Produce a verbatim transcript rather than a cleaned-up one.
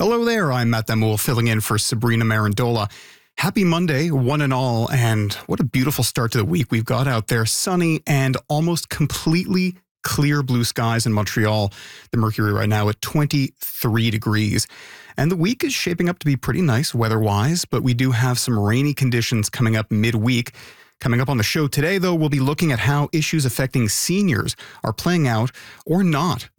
Hello there, I'm Matt Damoul, filling in for Sabrina Marandola. Happy Monday, one and all, and what a beautiful start to the week we've got out there. Sunny and almost completely clear blue skies in Montreal. The mercury right now at twenty-three degrees. And the week is shaping up to be pretty nice weather-wise, but we do have some rainy conditions coming up midweek. Coming up on the show today, though, we'll be looking at how issues affecting seniors are playing out or not